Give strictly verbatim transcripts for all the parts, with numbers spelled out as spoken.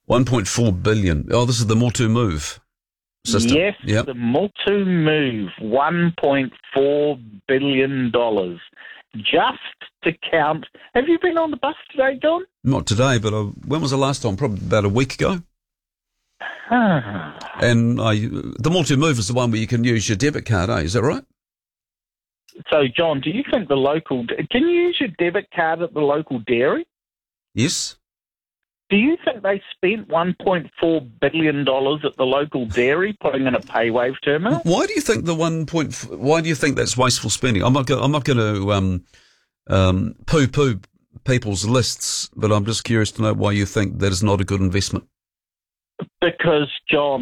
one point four billion dollars. Oh, this is the Motu Move system. Yes, yep. The Motu Move, one point four billion dollars. Just to count. Have you been on the bus today, John? Not today, but I, when was the last time? Probably about a week ago. And I, the Motu Move is the one where you can use your debit card, eh? Is that right? So, John, do you think the local... Can you use your debit card at the local dairy? Yes. Do you think they spent one point four billion dollars at the local dairy putting in a PayWave terminal? Why do you think the one point? Why do you think that's wasteful spending? I'm not. Go, I'm not going to um, um, poo-poo people's lists, but I'm just curious to know why you think that is not a good investment. Because, John,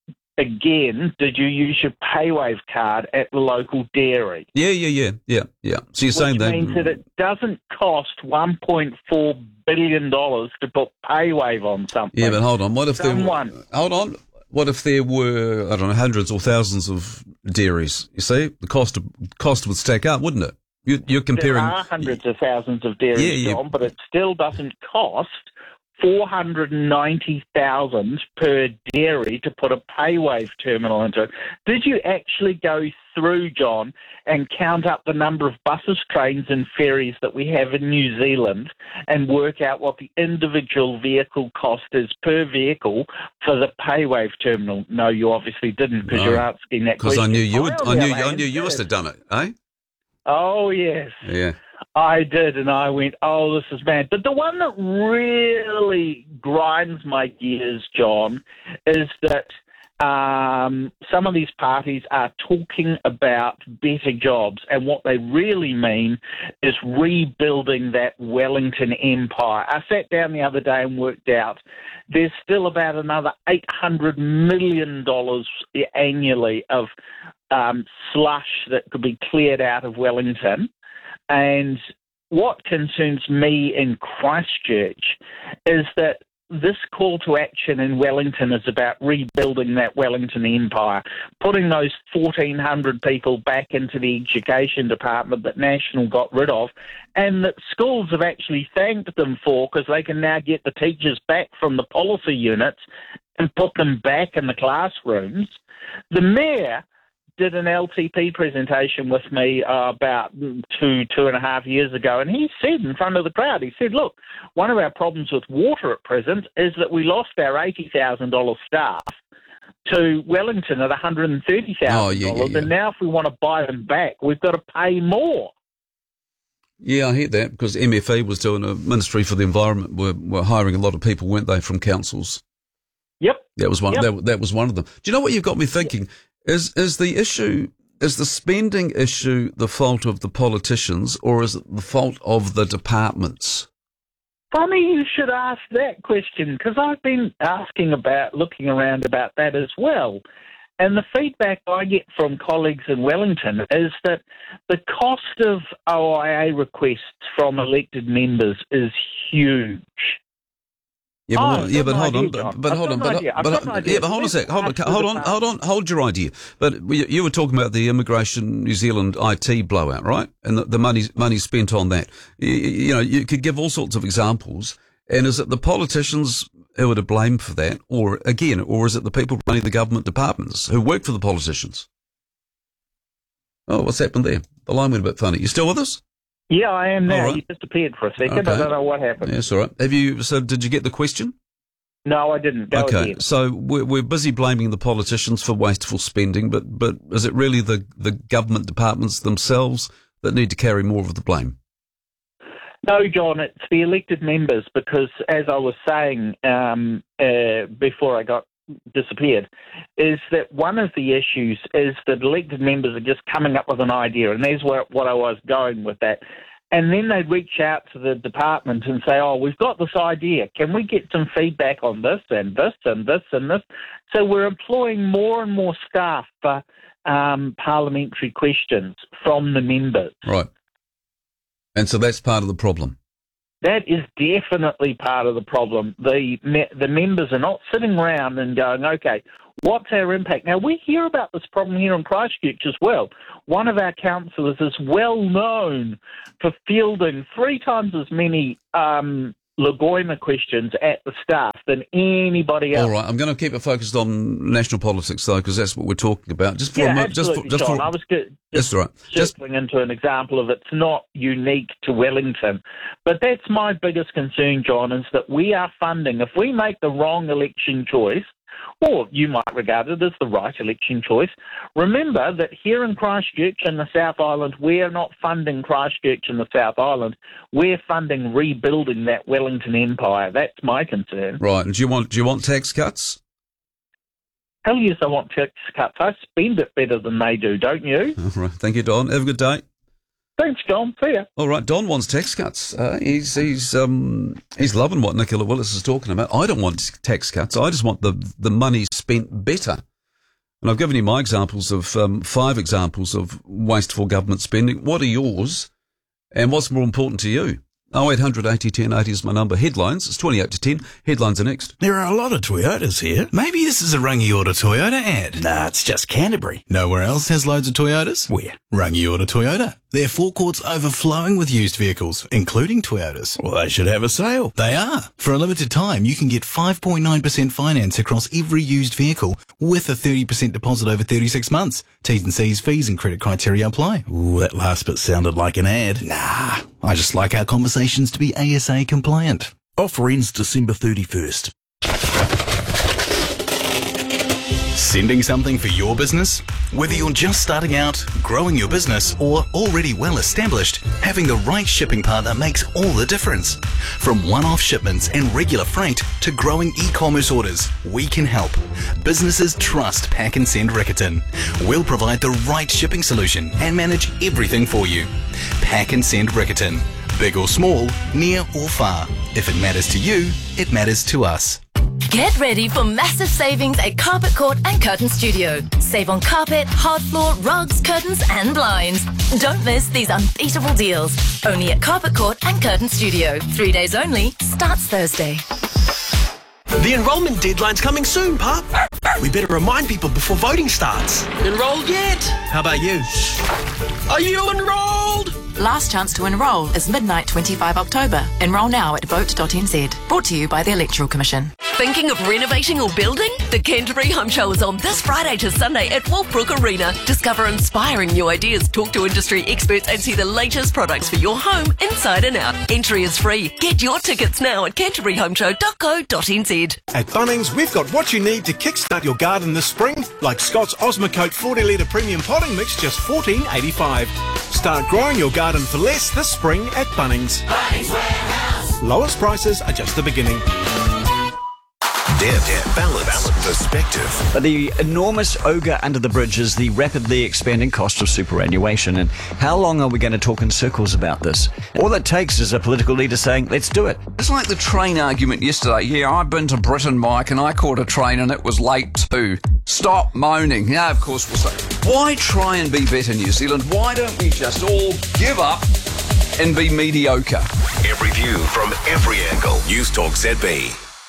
again, did you use your PayWave card at the local dairy? Yeah, yeah, yeah, yeah, yeah. So you're Which saying that means that it doesn't cost one point four billion dollars to put PayWave on something. Yeah, but hold on. What if Someone, there? Hold on. What if there were, I don't know, hundreds or thousands of dairies? You see, the cost of, cost would stack up, wouldn't it? You, you're comparing. There are hundreds of thousands of dairies, Yeah, yeah. John, but it still doesn't cost four hundred ninety thousand dollars per dairy to put a PayWave terminal into it. Did you actually go through, John, and count up the number of buses, trains and ferries that we have in New Zealand and work out what the individual vehicle cost is per vehicle for the PayWave terminal? No, you obviously didn't, because No, you're asking that Because question. I knew you would. on I the knew. other I hand, knew you must have done it, eh? Oh, yes. Yeah. I did, and I went, oh, this is bad. But the one that really grinds my gears, John, is that um, some of these parties are talking about better jobs, and what they really mean is rebuilding that Wellington empire. I sat down the other day and worked out there's still about another eight hundred million dollars annually of um, slush that could be cleared out of Wellington. And what concerns me in Christchurch is that this call to action in Wellington is about rebuilding that Wellington empire, putting those fourteen hundred people back into the education department that National got rid of, and that schools have actually thanked them for, because they can now get the teachers back from the policy units and put them back in the classrooms. The mayor did an L T P presentation with me uh, about two, two and a half years ago, and he said in front of the crowd, he said, look, one of our problems with water at present is that we lost our eighty thousand dollars staff to Wellington at one hundred thirty thousand dollars, Oh, yeah, yeah, yeah. and now if we want to buy them back, we've got to pay more. Yeah, I hear that, because M F E was doing a Ministry for the Environment, were, were hiring a lot of people, weren't they, from councils? Yep. That was one. Yep. That, that was one of them. Do you know what you've got me thinking? Is is the issue, is the spending issue the fault of the politicians, or is it the fault of the departments? Funny you should ask that question, because I've been asking about, looking around about that as well. And the feedback I get from colleagues in Wellington is that the cost of O I A requests from elected members is huge. Yeah, but, Oh, yeah, but hold on, idea, but, but I've hold got on, an but, idea. I've but, got an idea. yeah, but hold on a sec, hold, Let's on, hold on, ask the hold on, hold your idea. But you, you were talking about the Immigration New Zealand I T blowout, right? And the, the money money spent on that. You, you know, you could give all sorts of examples. And is it the politicians who are to blame for that, or again, or is it the people running the government departments who work for the politicians? Oh, what's happened there? The line went a bit funny. You still with us? Yeah, I am now. All right. You disappeared for a second. Okay. I don't know what happened. Yeah, that's all right. Have you? So, did you get the question? No, I didn't. Go Okay, ahead. so we're, we're busy blaming the politicians for wasteful spending, but, but is it really the, the government departments themselves that need to carry more of the blame? No, John, it's the elected members, because as I was saying um, uh, before I got disappeared, is that one of the issues is that elected members are just coming up with an idea, and there's where, what I was going with that. And then they'd reach out to the department and say, oh, we've got this idea. Can we get some feedback on this and this and this and this? So we're employing more and more staff for um, parliamentary questions from the members. Right. And so that's part of the problem. That is definitely part of the problem. The the members are not sitting around and going, okay, what's our impact? Now, we hear about this problem here in Christchurch as well. One of our councillors is well known for fielding three times as many um, Lagoima questions at the staff than anybody else. All right, I'm going to keep it focused on national politics, though, because that's what we're talking about. Just for yeah, a moment, just absolutely, for, just John. for, I was good, just that's right. Just circling into an example of it's not unique to Wellington. But that's my biggest concern, John, is that we are funding, if we make the wrong election choice, or you might regard it as the right election choice, remember that here in Christchurch and the South Island, we're not funding Christchurch and the South Island. We're funding rebuilding that Wellington empire. That's my concern. right. And do you want do you want tax cuts? Hell yes, I want tax cuts. I spend it better than they do, don't you? All right. Thank you, Don. Have a good day. Thanks, John. See ya. All right, Don wants tax cuts. Uh, he's he's um he's loving what Nicola Willis is talking about. I don't want tax cuts. I just want the the money spent better. And I've given you my examples of um, five examples of wasteful government spending. What are yours? And what's more important to you? oh eight hundred eighty ten eighty is my number. Headlines, it's twenty-eight to ten. Headlines are next. There are a lot of Toyotas here. Maybe this is a Rangiora Toyota ad. Nah, it's just Canterbury. Nowhere else has loads of Toyotas? Where? Rangiora Toyota. Their forecourt's overflowing with used vehicles, including Toyotas. Well, they should have a sale. They are. For a limited time, you can get five point nine percent finance across every used vehicle with a thirty percent deposit over thirty-six months. T's and C's, fees and credit criteria apply. Ooh, that last bit sounded like an ad. Nah, I just like our conversations to be A S A compliant. Offer ends December thirty-first. Sending something for your business? Whether you're just starting out, growing your business, or already well established, having the right shipping partner makes all the difference. From one-off shipments and regular freight to growing e-commerce orders, we can help. Businesses trust Pack and Send Riccarton. We'll provide the right shipping solution and manage everything for you. Pack and Send Riccarton. Big or small, near or far. If it matters to you, it matters to us. Get ready for massive savings at Carpet Court and Curtain Studio. Save on carpet, hard floor, rugs, curtains and blinds. Don't miss these unbeatable deals. Only at Carpet Court and Curtain Studio. Three days only. Starts Thursday. The enrolment deadline's coming soon, Pup. We better remind people before voting starts. Enrolled yet? How about you? Are you enrolled? Last chance to enrol is midnight twenty-five October. Enrol now at vote dot n z. Brought to you by the Electoral Commission. Thinking of renovating or building? The Canterbury Home Show is on this Friday to Sunday at Wolfbrook Arena. Discover inspiring new ideas, talk to industry experts and see the latest products for your home inside and out. Entry is free. Get your tickets now at canterbury home show dot co dot n z. At Bunnings, we've got what you need to kickstart your garden this spring, like Scott's Osmocote forty litre premium potting mix, just fourteen eighty-five. Start growing your garden for less this spring at Bunnings. Bunnings Warehouse. Lowest prices are just the beginning. Depth, depth, balance, balance, perspective. But the enormous ogre under the bridge is the rapidly expanding cost of superannuation. And how long are we going to talk in circles about this? All it takes is a political leader saying, let's do it. It's like the train argument yesterday. Yeah, I've been to Britain, Mike, and I caught a train and it was late too. Stop moaning. Yeah, of course we'll say, why try and be better, New Zealand? Why don't we just all give up and be mediocre? Every view from every angle. News Talk Z B.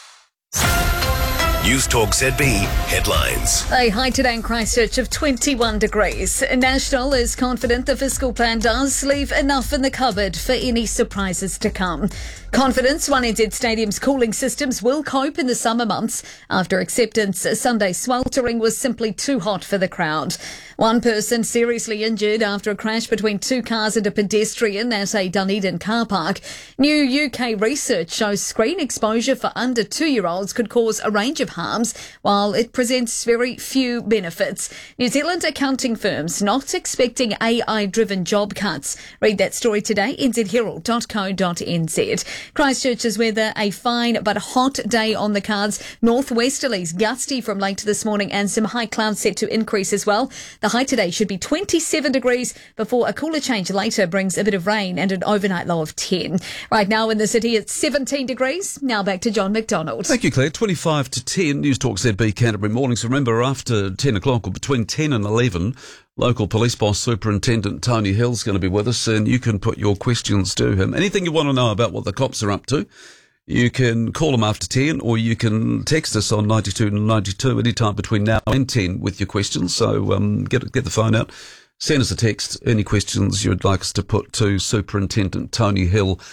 News Talk Z B headlines. A high today in Christchurch of twenty-one degrees. National is confident the fiscal plan does leave enough in the cupboard for any surprises to come. Confidence One N Z Stadium's cooling systems will cope in the summer months after acceptance Sunday sweltering was simply too hot for the crowd. One person seriously injured after a crash between two cars and a pedestrian at a Dunedin car park. New U K research shows screen exposure for under two-year-olds could cause a range of harms, while it presents very few benefits. New Zealand accounting firms not expecting A I-driven job cuts. Read that story today, n z herald dot co dot n z. Christchurch's weather, a fine but hot day on the cards. Northwesterlies gusty from late this morning and some high clouds set to increase as well. The high today should be twenty-seven degrees before a cooler change later brings a bit of rain and an overnight low of ten. Right now in the city it's seventeen degrees. Now back to John McDonald. Thank you, Claire. twenty-five to ten, News Talk Z B Canterbury mornings. Remember, after ten o'clock or between ten and eleven, local police boss Superintendent Tony Hill's going to be with us, and you can put your questions to him. Anything you want to know about what the cops are up to, you can call him after ten, or you can text us on ninety-two ninety-two anytime between now and ten with your questions. So um, get get the phone out, send us a text, any questions you'd like us to put to Superintendent Tony Hill.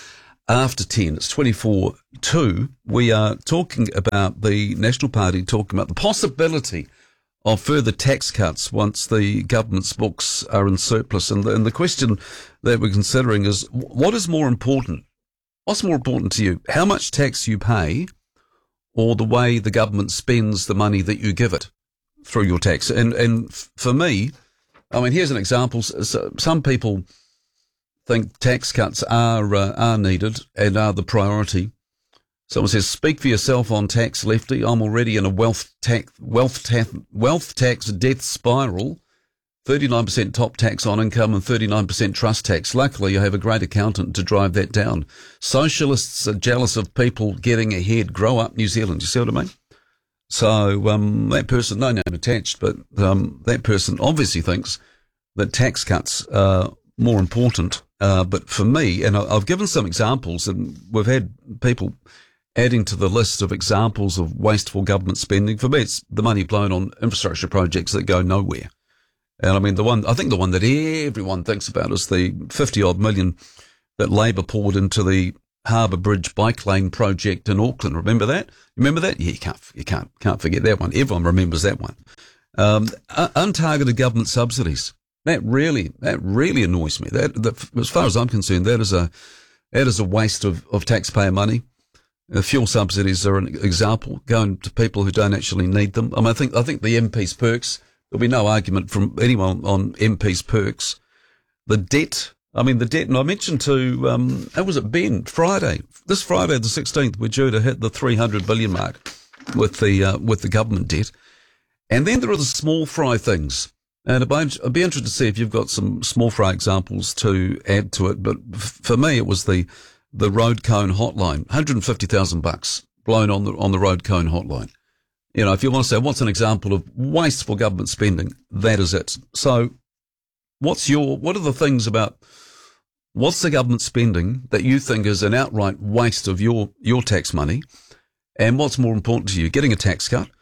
after ten. It's twenty-four two. We are talking about the National Party, talking about the possibility of further tax cuts once the government's books are in surplus. And the, and the question that we're considering is, what is more important? What's more important to you? How much tax you pay, or the way the government spends the money that you give it through your tax? And and for me, I mean, here's an example. Some people think tax cuts are uh, are needed and are the priority. Someone says, "Speak for yourself on tax, Lefty. I'm already in a wealth tax wealth tax wealth tax death spiral. thirty-nine percent top tax on income and thirty-nine percent trust tax. Luckily, I have a great accountant to drive that down. Socialists are jealous of people getting ahead. Grow up, New Zealand." You see what I mean? So um, that person, no name attached, but um, that person obviously thinks that tax cuts are more important. Uh, but for me, and I've given some examples, and we've had people adding to the list of examples of wasteful government spending. For me, it's the money blown on infrastructure projects that go nowhere. And I mean, the one, I think the one that everyone thinks about is the fifty odd million that Labor poured into the Harbour Bridge bike lane project in Auckland. Remember that? Remember that? Yeah, you can't, you can't, can't forget that one. Everyone remembers that one. Um, untargeted government subsidies. That really, that really annoys me. That, that, as far as I'm concerned, that is a, that is a waste of, of taxpayer money. Uh, fuel subsidies are an example, going to people who don't actually need them. I mean, I think, I think the M P's perks, there'll be no argument from anyone on M P's perks. The debt, I mean, the debt, and I mentioned to, um, how was it, Ben, Friday, this Friday the sixteenth, we're due to hit the three hundred billion mark with the, uh, with the government debt. And then there are the small fry things. And I'd be interested to see if you've got some small fry examples to add to it. But for me, it was the, the road cone hotline, one hundred fifty thousand bucks blown on the, on the road cone hotline. You know, if you want to say what's an example of wasteful government spending, that is it. So what's your, what are the things about, what's the government spending that you think is an outright waste of your, your tax money? And what's more important to you, getting a tax cut,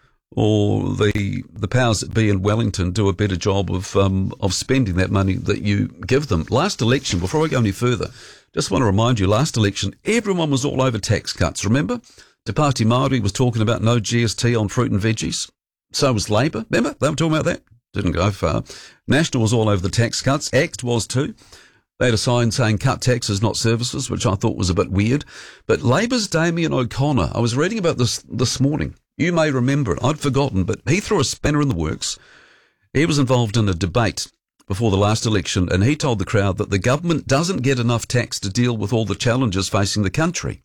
or the the powers that be in Wellington do a better job of um, of spending that money that you give them? Last election, before I go any further, just want to remind you, last election, everyone was all over tax cuts, remember? Te Pāti Māori was talking about no G S T on fruit and veggies. So was Labor. Remember? They were talking about that. Didn't go far. National was all over the tax cuts. ACT was too. They had a sign saying cut taxes, not services, which I thought was a bit weird. But Labor's Damien O'Connor, I was reading about this this morning. You may remember it. I'd forgotten, but he threw a spanner in the works. He was involved in a debate before the last election, and he told the crowd that the government doesn't get enough tax to deal with all the challenges facing the country.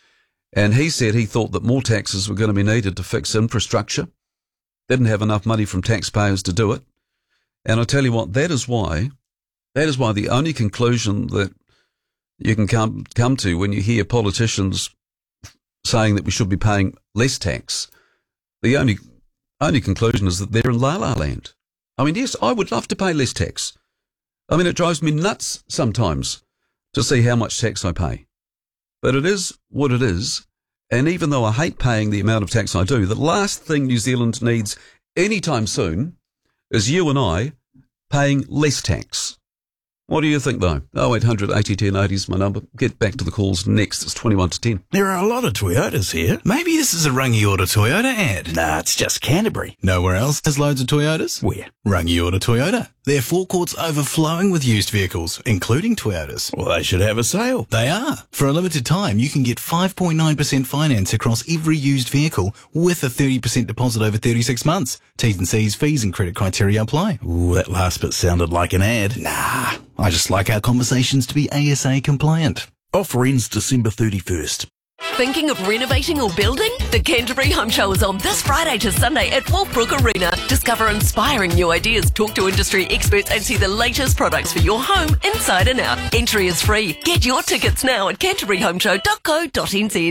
And he said he thought that more taxes were going to be needed to fix infrastructure. Didn't have enough money from taxpayers to do it. And I tell you what, that is why, that is why the only conclusion that you can come, come to when you hear politicians saying that we should be paying less tax, the only, only conclusion is that they're in la la land. I mean, yes, I would love to pay less tax. I mean, it drives me nuts sometimes to see how much tax I pay. But it is what it is. And even though I hate paying the amount of tax I do, the last thing New Zealand needs anytime soon is you and I paying less tax. What do you think, though? oh eight hundred eighty ten eighty is my number. Get back to the calls next. It's twenty-one to ten. There are a lot of Toyotas here. Maybe this is a Rangiora Toyota ad. Nah, it's just Canterbury. Nowhere else has loads of Toyotas? Where? Rangiora Toyota. Their forecourt's overflowing with used vehicles, including Toyotas. Well, they should have a sale. They are. For a limited time, you can get five point nine percent finance across every used vehicle with a thirty percent deposit over thirty-six months. T's and C's, fees and credit criteria apply. Ooh, that last bit sounded like an ad. Nah, I just like our conversations to be A S A compliant. Offer ends December thirty-first. Thinking of renovating or building? The Canterbury Home Show is on this Friday to Sunday at Wolfbrook Arena. Discover inspiring new ideas, talk to industry experts and see the latest products for your home inside and out. Entry is free. Get your tickets now at canterbury home show dot co dot n z.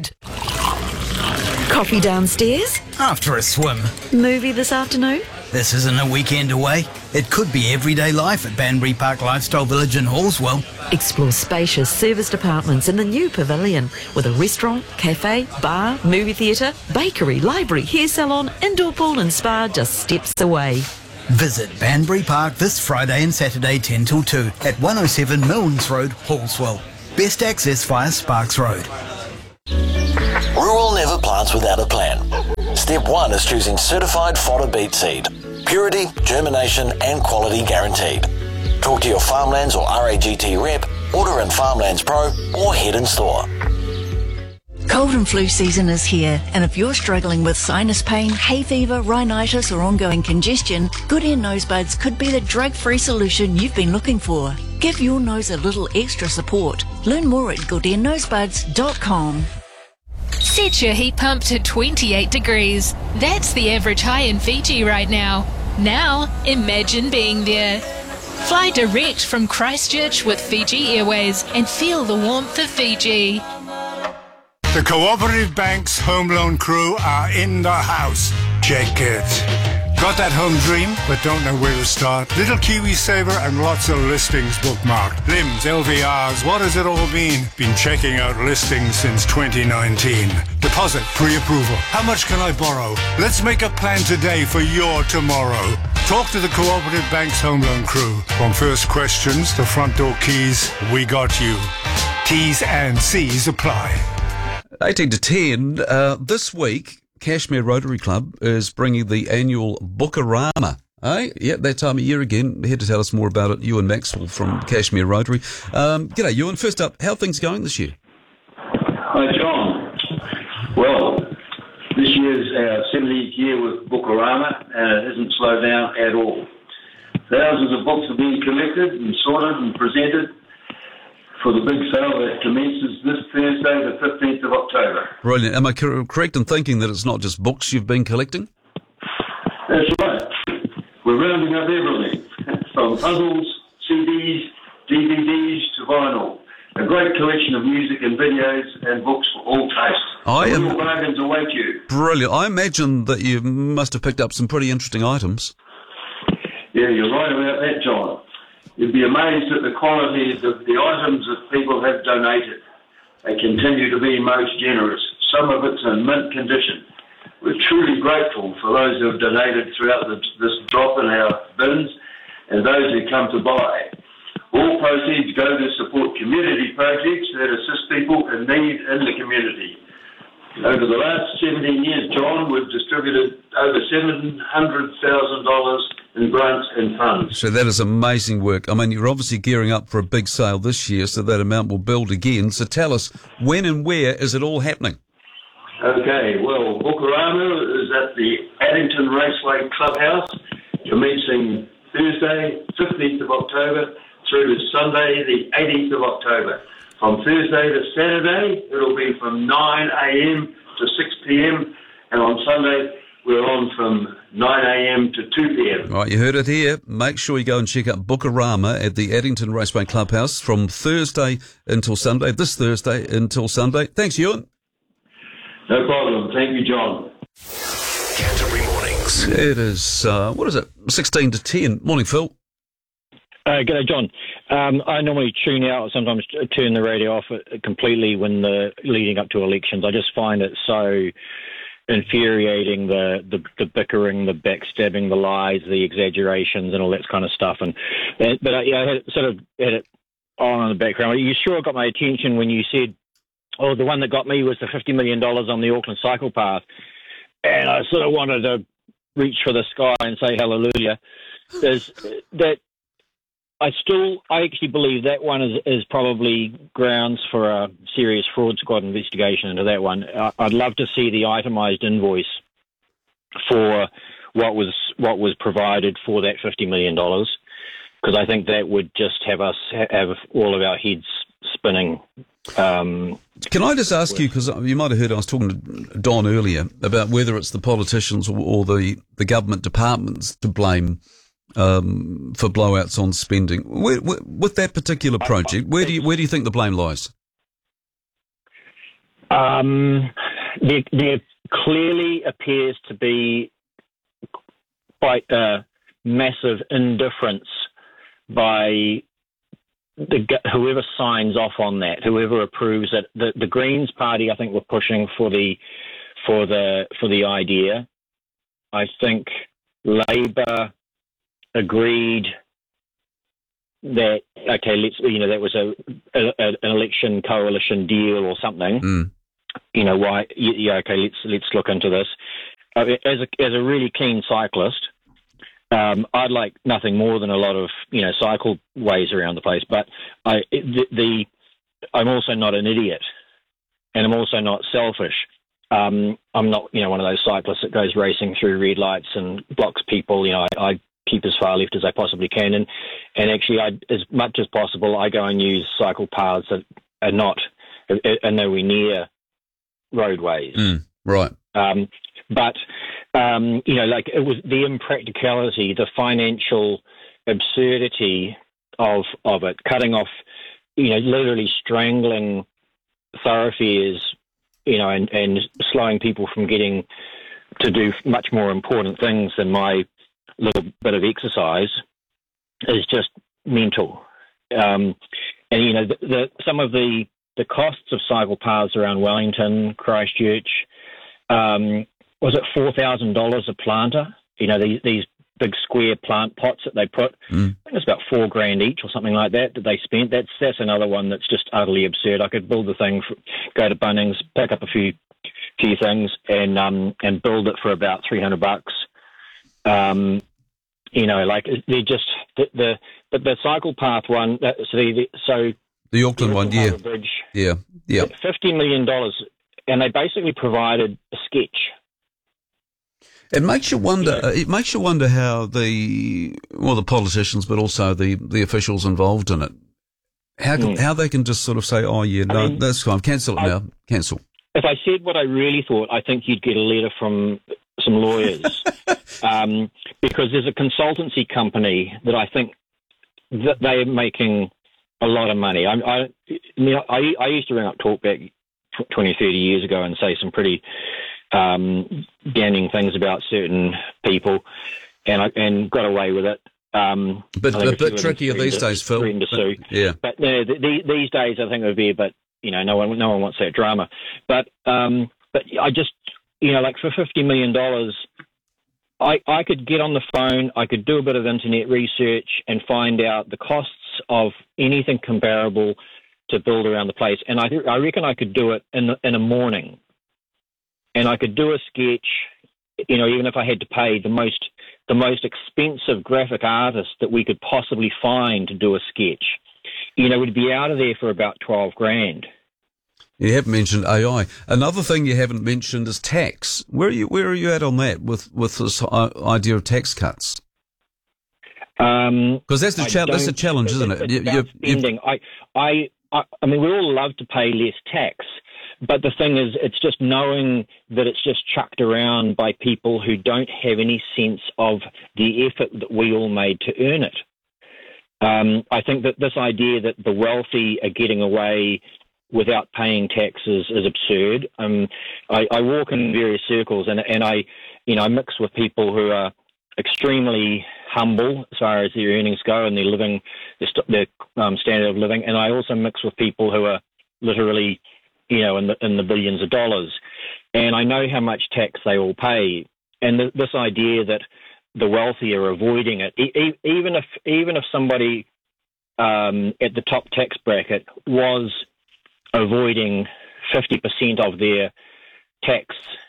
Coffee downstairs? After a swim. Movie this afternoon? This isn't a weekend away. It could be everyday life at Banbury Park Lifestyle Village in Hallswell. Explore spacious serviced apartments in the new pavilion with a restaurant, cafe, bar, movie theatre, bakery, library, hair salon, indoor pool and spa just steps away. Visit Banbury Park this Friday and Saturday ten till two at one oh seven Milnes Road, Hallswell. Best access via Sparks Road. Rural never plants without a plan. Step one is choosing certified fodder beet seed. Purity, germination and quality guaranteed. Talk to your Farmlands or R A G T rep, order in Farmlands Pro or head in store. Cold and flu season is here, and if you're struggling with sinus pain, hay fever, rhinitis or ongoing congestion, Good Ear Nosebuds could be the drug-free solution you've been looking for. Give your nose a little extra support. Learn more at good ear nosebuds dot com. Set your heat pump to twenty-eight degrees. That's the average high in Fiji right now. Now, imagine being there. Fly direct from Christchurch with Fiji Airways and feel the warmth of Fiji. The Cooperative Bank's home loan crew are in the house. Check it. Got that home dream, but don't know where to start? Little Kiwi Saver and lots of listings bookmarked. Limbs, L V Rs, what does it all mean? Been checking out listings since twenty nineteen. Deposit, pre-approval. How much can I borrow? Let's make a plan today for your tomorrow. Talk to the Cooperative Bank's home loan crew. From first questions to front door keys, we got you. T's and C's apply. eighteen to ten, uh, this week, Cashmere Rotary Club is bringing the annual Bookarama. Eh? Yeah, that time of year again. Here to tell us more about it, Ewan Maxwell from Cashmere Rotary. Um, g'day, Ewan. First up, how are things going this year? Hi, John. Well, this year's our seventieth year with Bookarama, and it hasn't slowed down at all. Thousands of books are being collected and sorted and presented for the big sale that commences this Thursday, the fifteenth of October. Brilliant. Am I cor- correct in thinking that it's not just books you've been collecting? That's right. We're rounding up everything, from puzzles, C Ds, D V Ds to vinyl. A great collection of music and videos and books for all tastes. I am... Real bargains await you. Brilliant. I imagine that you must have picked up some pretty interesting items. Yeah, you're right about that, John. You'd be amazed at the quality of the, the items that people have donated. They continue to be most generous. Some of it's in mint condition. We're truly grateful for those who have donated throughout the, this drop in our bins and those who come to buy. All proceeds go to support community projects that assist people in need in the community. Over the last seventeen years, John, we've distributed over seven hundred thousand dollars in grants and funds. So that is amazing work. I mean, you're obviously gearing up for a big sale this year, so that amount will build again. So tell us, when and where is it all happening? Okay, well, Bookarama is at the Addington Raceway Clubhouse, commencing Thursday, fifteenth of October, through to Sunday, the eighteenth of October. From Thursday to Saturday, it'll be from nine a.m. to six p.m. and on Sunday, we're on from nine a.m. to two p.m. Right, you heard it here. Make sure you go and check out Bookarama at the Addington Raceway Clubhouse from Thursday until Sunday, this Thursday until Sunday. Thanks, Ewan. No problem. Thank you, John. Canterbury Mornings. It is, uh, what is it, sixteen to ten. Morning, Phil. Uh, g'day, John. Um, I normally tune out, sometimes turn the radio off completely when the leading up to elections. I just find it so infuriating, the, the, the bickering, the backstabbing, the lies, the exaggerations and all that kind of stuff. And, and But I, yeah, I had sort of had it on in the background. You sure got my attention when you said, oh, the one that got me was the fifty million dollars on the Auckland Cycle Path. And I sort of wanted to reach for the sky and say hallelujah. There's that... I still, I actually believe that one is, is probably grounds for a serious fraud squad investigation into that one. I'd love to see the itemised invoice for what was what was provided for that fifty million dollars, because I think that would just have us have all of our heads spinning. Um, Can I just ask you, because you might have heard I was talking to Don earlier about whether it's the politicians or, or the, the government departments to blame Um, for blowouts on spending. Where, where, with that particular project, where do you where do you think the blame lies? Um, there, there clearly appears to be quite a massive indifference by the whoever signs off on that, whoever approves it. The, the Greens Party, I think, were pushing for the for the for the idea. I think Labor agreed that, okay, let's, you know, that was a, a an election coalition deal or something. Mm. You know, why? Yeah, okay, let's let's look into this. Uh, as a as a really keen cyclist, um, I'd like nothing more than a lot of you know cycleways around the place. But I the, the I'm also not an idiot, and I'm also not selfish. Um, I'm not you know one of those cyclists that goes racing through red lights and blocks people. You know, I, I keep as far left as I possibly can, and and actually, I, as much as possible, I go and use cycle paths that are not are nowhere near roadways. Mm, right. Um, but um, you know, like it was the impracticality, the financial absurdity of of it, cutting off, you know, literally strangling thoroughfares, you know, and, and slowing people from getting to do much more important things than my little bit of exercise is just mental. Um, and, you know, the, the, some of the, the costs of cycle paths around Wellington, Christchurch, um, was it four thousand dollars a planter? You know, these, these big square plant pots that they put. Mm. I think it's about four grand each or something like that that they spent. That's that's another one that's just utterly absurd. I could build the thing, for, go to Bunnings, pick up a few few things, and um and build it for about three hundred bucks. Um, you know, like they're just the the the, the cycle path one. So the, the so the Auckland the one, yeah, Bridge, yeah, yeah, fifty million dollars, and they basically provided a sketch. It makes you wonder. Uh, it makes you wonder how the well, the politicians, but also the, the officials involved in it, how can, Mm. how they can just sort of say, "Oh yeah, no, I mean, that's fine. Cancel it I- now. Cancel." If I said what I really thought, I think you'd get a letter from some lawyers, um, because there's a consultancy company that I think that they're making a lot of money. I, I, I, mean, I, I used to ring up Talkback twenty, thirty years ago and say some pretty um, damning things about certain people, and I and got away with it. Um, But I think a a few bit of them trickier threatened these to- days, Phil. threatened to But- sue. yeah. But uh, the, the, these days, I think it would be a bit. You know, no one, no one wants that drama. But, um, but I just, you know, like for fifty million dollars, I, I could get on the phone, I could do a bit of internet research and find out the costs of anything comparable to build around the place. And I, I reckon I could do it in the, in a morning. And I could do a sketch, you know, even if I had to pay the most, the most expensive graphic artist that we could possibly find to do a sketch. You know, we'd be out of there for about twelve grand. You haven't mentioned A I. Another thing you haven't mentioned is tax. Where are you? Where are you at on that with with this uh, idea of tax cuts? Um, Because that's the I challenge. That's the don't- challenge, isn't it's it? You- about you- you- spending. I, I, I, I mean, we all love to pay less tax, but the thing is, it's just knowing that it's just chucked around by people who don't have any sense of the effort that we all made to earn it. Um, I think that this idea that the wealthy are getting away without paying taxes is absurd. Um, I, I walk in various circles, and and I, you know, I mix with people who are extremely humble as far as their earnings go and their living, their, st- their um, standard of living, and I also mix with people who are literally, you know, in the in the billions of dollars, and I know how much tax they all pay, and th- this idea that the wealthy are avoiding it, e- e- even if even if somebody um, at the top tax bracket was avoiding fifty percent of their tax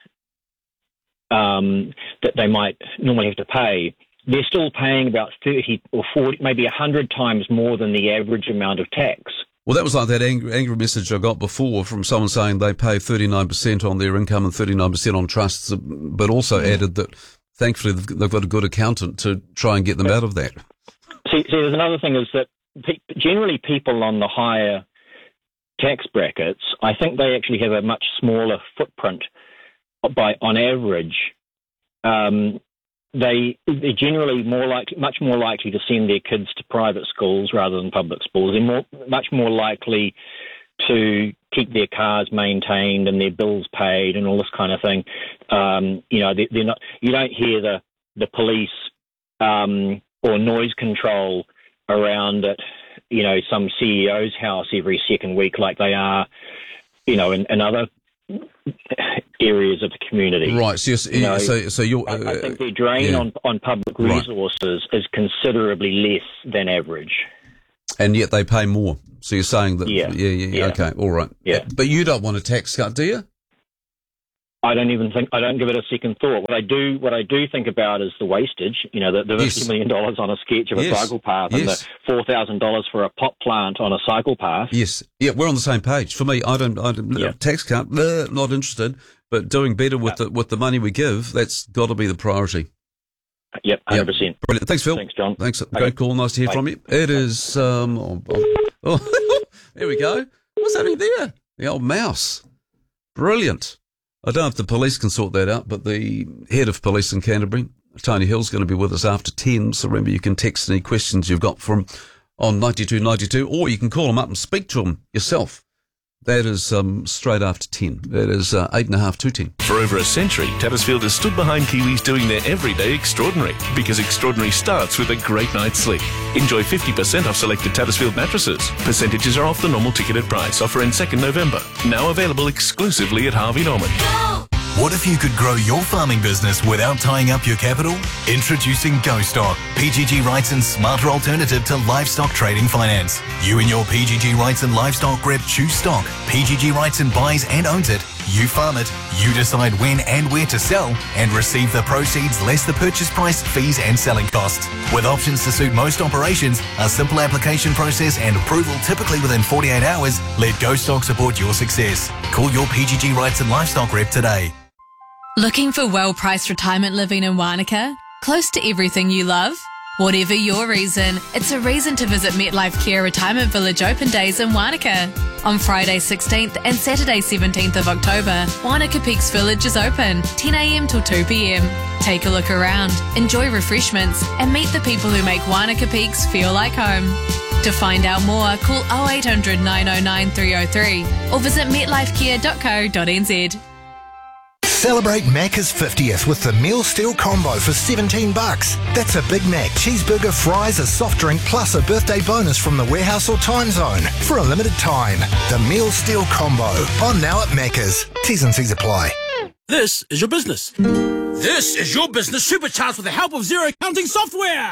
um, that they might normally have to pay, they're still paying about thirty or forty, maybe one hundred times more than the average amount of tax. Well, that was like that angry, angry message I got before from someone saying they pay thirty-nine percent on their income and thirty-nine percent on trusts, but also Mm. added that thankfully they've, they've got a good accountant to try and get them out of that. See, see, there's another thing is that pe- generally people on the higher tax brackets, I think they actually have a much smaller footprint by on average. Um, they they're generally more likely, much more likely to send their kids to private schools rather than public schools. They're more, much more likely to keep their cars maintained and their bills paid and all this kind of thing. Um, you know, they, they're not. You don't hear the the police um, or noise control around at, you know, some C E O's house every second week like they are, you know, in, in other areas of the community. Right. So, you're, You know, so, so you're. I, I think their drain yeah. on, on public Right. resources is considerably less than average. And yet they pay more. So you're saying that, Yeah. yeah, yeah, Yeah. okay, all right. Yeah. But you don't want a tax cut, do you? I don't even think I don't give it a second thought. What I do, what I do think about is the wastage. You know, the, the Yes. fifty million dollars on a sketch of a Yes. cycle path, and Yes. the four thousand dollars for a pot plant on a cycle path. Yes. Yeah, we're on the same page. For me, I don't, I don't Yeah. tax cut, bleh, not interested, but doing better with the, with the money we give, that's got to be the priority. Yep, one hundred percent. Brilliant. Thanks, Phil. Thanks, John. Thanks. Okay. Great call. Nice to hear Bye. from you. It is, um, oh, oh, oh, there we go. What's happening there? The old mouse. Brilliant. I don't know if the police can sort that out, but the head of police in Canterbury, Tony Hill's going to be with us after ten. So remember, you can text any questions you've got from on ninety-two ninety-two, or you can call him up and speak to him yourself. That is um, straight after ten. That is uh, eight and a half to ten. For over a century, Tattersfield has stood behind Kiwis doing their everyday extraordinary, because extraordinary starts with a great night's sleep. Enjoy fifty percent off selected Tattersfield mattresses. Percentages are off the normal ticketed price. Offer ends second November. Now available exclusively at Harvey Norman. What if you could grow your farming business without tying up your capital? Introducing GoStock, P G G Wrightson's smarter alternative to livestock trading finance. You and your P G G Wrightson livestock rep choose stock. P G G Wrightson buys and owns it. You farm it. You decide when and where to sell and receive the proceeds less the purchase price, fees and selling costs. With options to suit most operations, a simple application process and approval typically within forty-eight hours, let GoStock support your success. Call your P G G Wrightson livestock rep today. Looking for well-priced retirement living in Wānaka? Close to everything you love? Whatever your reason, it's a reason to visit MetLife Care Retirement Village Open Days in Wānaka. On Friday sixteenth and Saturday seventeenth of October, Wānaka Peaks Village is open, ten a.m. till two p.m. Take a look around, enjoy refreshments, and meet the people who make Wānaka Peaks feel like home. To find out more, call oh eight hundred nine oh nine three oh three or visit metlifecare dot co dot n z. Celebrate Macca's fiftieth with the Meal Steal Combo for seventeen bucks. That's a Big Mac, cheeseburger, fries, a soft drink, plus a birthday bonus from the warehouse or time zone for a limited time. The Meal Steal Combo. On now at Macca's. T's and C's apply. This is your business. This is your business supercharged with the help of zero accounting software.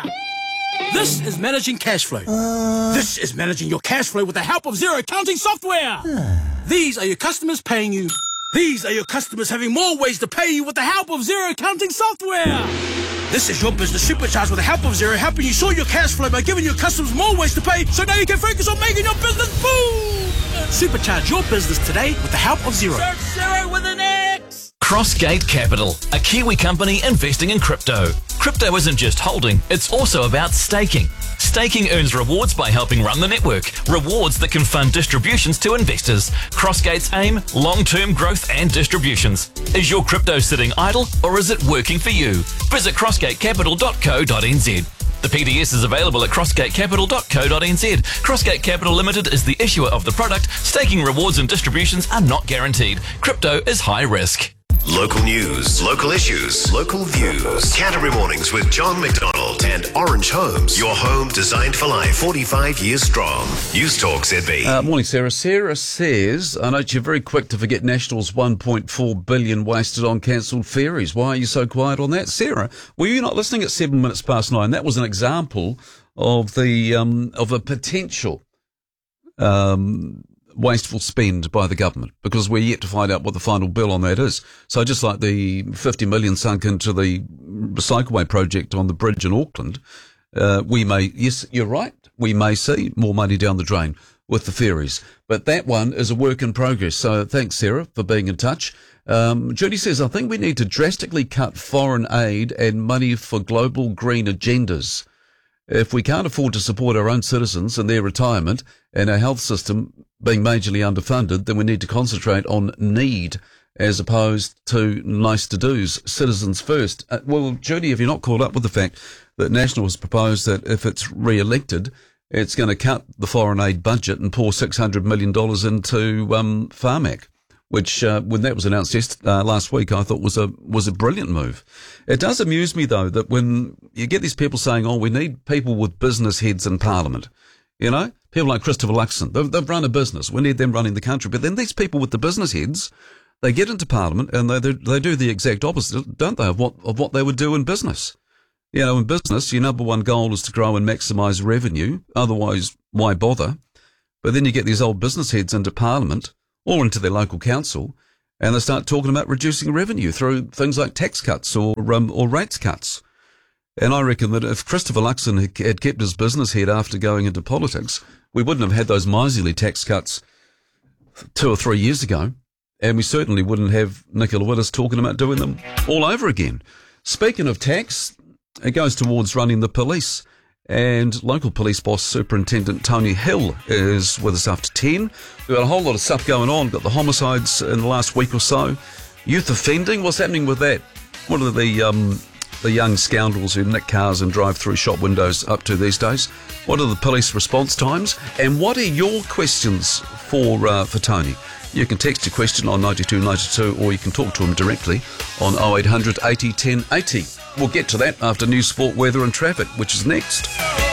This is managing cash flow. Uh... This is managing your cash flow with the help of zero accounting software. These are your customers paying you. These are your customers having more ways to pay you with the help of zero accounting software. This is your business supercharged with the help of Xero, helping you sort your cash flow by giving your customers more ways to pay, so now you can focus on making your business boom. Supercharge your business today with the help of Xero. Search Xero with an X. Crossgate Capital, a Kiwi company investing in crypto. Crypto isn't just holding, it's also about staking. Staking earns rewards by helping run the network, rewards that can fund distributions to investors. Crossgate's aim, long-term growth and distributions. Is your crypto sitting idle or is it working for you? Visit crossgate capital dot co dot n z. The P D S is available at crossgate capital dot co dot n z. Crossgate Capital Limited is the issuer of the product. Staking rewards and distributions are not guaranteed. Crypto is high risk. Local news, local issues, local views. Canterbury Mornings with John McDonald and Orange Homes. Your home designed for life, forty-five years strong. News Talk Z B. Uh, morning, Sarah. Sarah says, I note you're very quick to forget National's one point four billion dollars wasted on cancelled ferries. Why are you so quiet on that? Sarah, were you not listening at seven minutes past nine? That was an example of the um, of a potential um wasteful spend by the government, because we're yet to find out what the final bill on that is. So just like the fifty million sunk into the Cycleway project on the bridge in Auckland, uh, we may, yes, you're right, we may see more money down the drain with the ferries. But that one is a work in progress. So thanks, Sarah, for being in touch. Um, Judy says, I think we need to drastically cut foreign aid and money for global green agendas. If we can't afford to support our own citizens and their retirement and our health system being majorly underfunded, then we need to concentrate on need as opposed to nice to do's. Citizens first. Uh, well, Judy, have you not caught up with the fact that National has proposed that if it's re-elected, it's going to cut the foreign aid budget and pour six hundred million dollars into um, Pharmac, which uh, when that was announced yesterday, uh, last week, I thought was a was a brilliant move. It does amuse me, though, that when you get these people saying, oh, we need people with business heads in Parliament, you know, people like Christopher Luxon, they've, they've run a business. We need them running the country. But then these people with the business heads, they get into Parliament and they they do the exact opposite, don't they, of what of what they would do in business. You know, in business, your number one goal is to grow and maximise revenue. Otherwise, why bother? But then you get these old business heads into Parliament or into their local council, and they start talking about reducing revenue through things like tax cuts or um, or rates cuts. And I reckon that if Christopher Luxon had kept his business head after going into politics, we wouldn't have had those miserly tax cuts two or three years ago, and we certainly wouldn't have Nicola Willis talking about doing them all over again. Speaking of tax, it goes towards running the police, and local police boss Superintendent Tony Hill is with us after ten. We've got a whole lot of stuff going on. We've got the homicides in the last week or so, youth offending. What's happening with that? What are the um, the young scoundrels who nick cars and drive through shop windows up to these days? What are the police response times? And what are your questions for uh, for Tony? You can text your question on ninety-two ninety-two, or you can talk to him directly on oh eight hundred eighty ten eighty. We'll get to that after news, sport, weather and traffic, which is next.